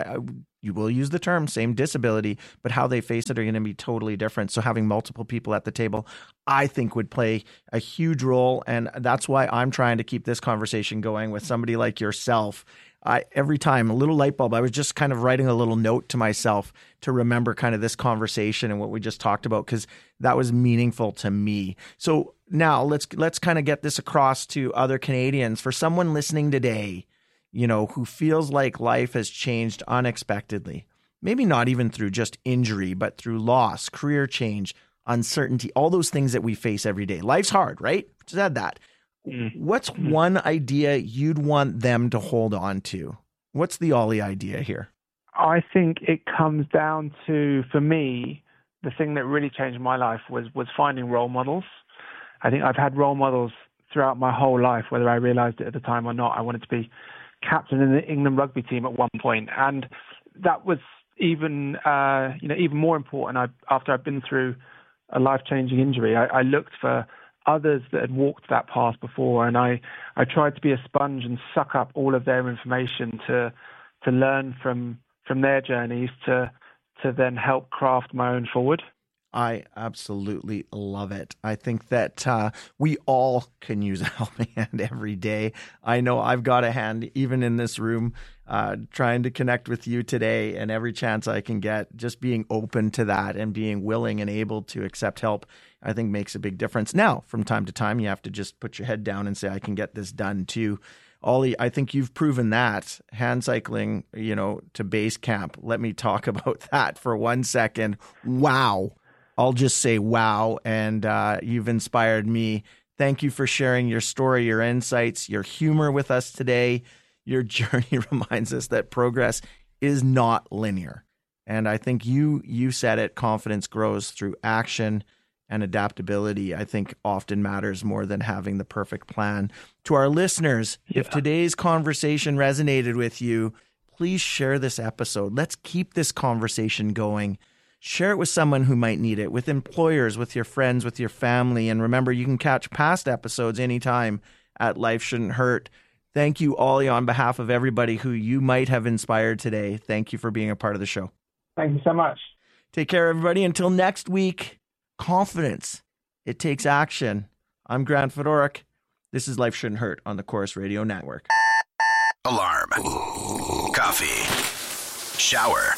you will use the term, same disability, but how they face it are going to be totally different. So having multiple people at the table, I think, would play a huge role. And that's why I'm trying to keep this conversation going with somebody like yourself. Every time, a little light bulb. I was just kind of writing a little note to myself to remember kind of this conversation and what we just talked about, because that was meaningful to me. So now let's kind of get this across to other Canadians. For someone listening today, who feels like life has changed unexpectedly, maybe not even through just injury, but through loss, career change, uncertainty, all those things that we face every day. Life's hard, right? Said that. What's one idea you'd want them to hold on to? What's the Ollie idea here? I think it comes down to, for me, the thing that really changed my life was finding role models. I think I've had role models throughout my whole life, whether I realized it at the time or not. I wanted to be captain in the England rugby team at one point, and that was even more important. After I've been through a life-changing injury, I looked for others that had walked that path before, and I tried to be a sponge and suck up all of their information to learn from their journeys to then help craft my own forward. I absolutely love it. I think that we all can use a helping hand every day. I know I've got a hand even in this room trying to connect with you today, and every chance I can get, just being open to that and being willing and able to accept help, I think makes a big difference. Now, from time to time, you have to just put your head down and say, I can get this done too. Ollie, I think you've proven that. Hand cycling, to base camp. Let me talk about that for 1 second. Wow. I'll just say wow, and you've inspired me. Thank you for sharing your story, your insights, your humor with us today. Your journey reminds us that progress is not linear. And I think you said it, confidence grows through action, and adaptability, I think, often matters more than having the perfect plan. To our listeners, if today's conversation resonated with you, please share this episode. Let's keep this conversation going. Share it with someone who might need it, with employers, with your friends, with your family. And remember, you can catch past episodes anytime at Life Shouldn't Hurt. Thank you, Ollie, on behalf of everybody who you might have inspired today. Thank you for being a part of the show. Thank you so much. Take care, everybody. Until next week, confidence. It takes action. I'm Grant Fedoruk. This is Life Shouldn't Hurt on the Chorus Radio Network. Alarm. Coffee. Shower.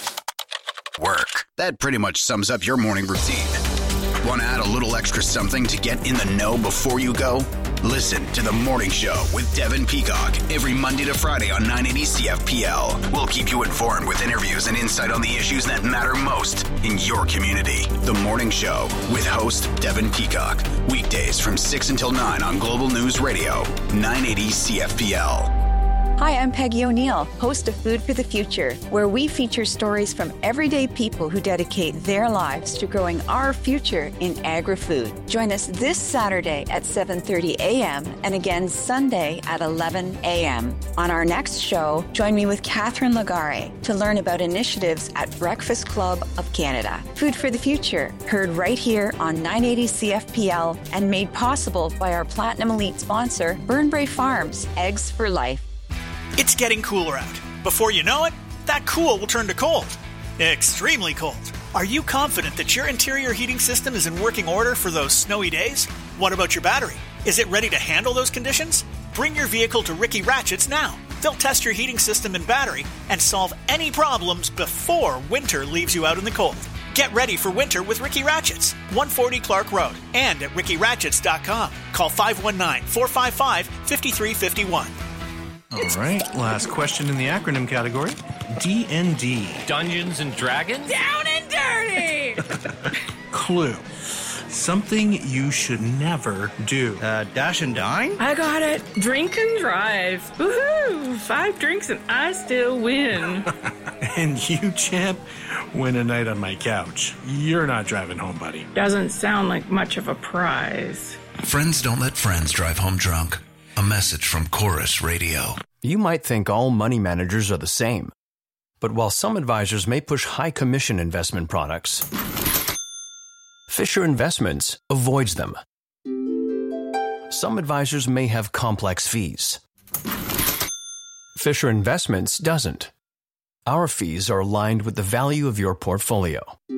Work. That pretty much sums up your morning routine. Want to add a little extra something to get in the know before you go? Listen to The Morning Show with Devin Peacock every Monday to Friday on 980 CFPL. We'll keep you informed with interviews and insight on the issues that matter most in your community. The Morning Show with host Devin Peacock. Weekdays from 6 until 9 on Global News Radio, 980 CFPL. Hi, I'm Peggy O'Neill, host of Food for the Future, where we feature stories from everyday people who dedicate their lives to growing our future in agri-food. Join us this Saturday at 7:30 a.m. and again Sunday at 11 a.m. On our next show, join me with Catherine Lagare to learn about initiatives at Breakfast Club of Canada. Food for the Future, heard right here on 980 CFPL and made possible by our Platinum Elite sponsor, Burnbrae Farms, Eggs for Life. It's getting cooler out. Before you know it, that cool will turn to cold. Extremely cold. Are you confident that your interior heating system is in working order for those snowy days? What about your battery? Is it ready to handle those conditions? Bring your vehicle to Ricky Ratchett's now. They'll test your heating system and battery and solve any problems before winter leaves you out in the cold. Get ready for winter with Ricky Ratchets, 140 Clark Road, and at rickyratchets.com. Call 519-455-5351. All right, last question in the acronym category. D&D. Dungeons and Dragons? Down and dirty! Clue. Something you should never do. Dash and dine? I got it. Drink and drive. Woohoo! 5 drinks and I still win. And you, champ, win a night on my couch. You're not driving home, buddy. Doesn't sound like much of a prize. Friends don't let friends drive home drunk. A message from Chorus Radio. You might think all money managers are the same. But while some advisors may push high commission investment products, Fisher Investments avoids them. Some advisors may have complex fees. Fisher Investments doesn't. Our fees are aligned with the value of your portfolio.